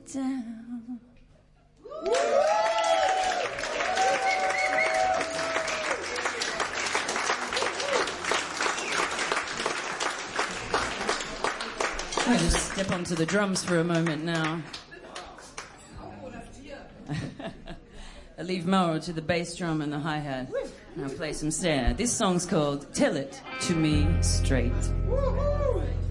down. I'll just step onto the drums for a moment now. I leave Mauro to the bass drum and the hi-hat. I'll play some snare. This song's called Tell It to Me Straight.